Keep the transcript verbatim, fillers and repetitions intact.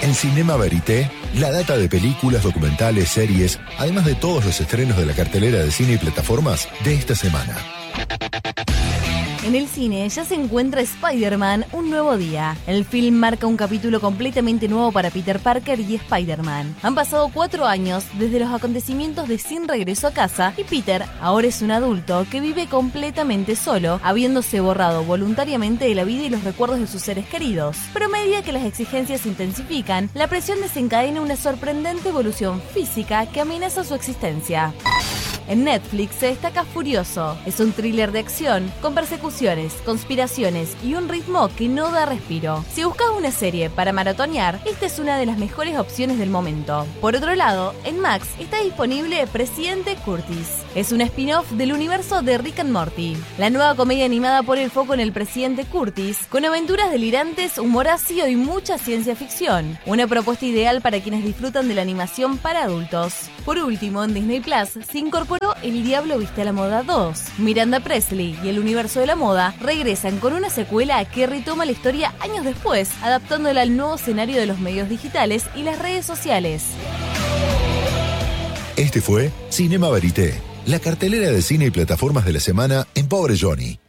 En Cinema Verité, la data de películas, documentales, series, además de todos los estrenos de la cartelera de cine y plataformas de esta semana. En el cine ya se encuentra Spider-Man Un Nuevo Día. El film marca un capítulo completamente nuevo para Peter Parker y Spider-Man. Han pasado cuatro años desde los acontecimientos de Sin Regreso a Casa y Peter ahora es un adulto que vive completamente solo, habiéndose borrado voluntariamente de la vida y los recuerdos de sus seres queridos. Pero a medida que las exigencias se intensifican, la presión desencadena una sorprendente evolución física que amenaza su existencia. En Netflix se destaca Furioso. Es un thriller de acción con persecuciones, conspiraciones y un ritmo que no da respiro. Si buscas una serie para maratonear, esta es una de las mejores opciones del momento. Por otro lado, en Max está disponible Presidente Curtis. Es un spin-off del universo de Rick and Morty. La nueva comedia animada pone el foco en el Presidente Curtis, con aventuras delirantes, humor ácido y mucha ciencia ficción. Una propuesta ideal para quienes disfrutan de la animación para adultos. Por último, en Disney Plus se incorporó El Diablo Viste a la Moda dos. Miranda Presley y el universo de la moda regresan con una secuela que retoma la historia años después, adaptándola al nuevo escenario de los medios digitales y las redes sociales. Este fue Cinema Verité, la cartelera de cine y plataformas de la semana en Pobre Johnny.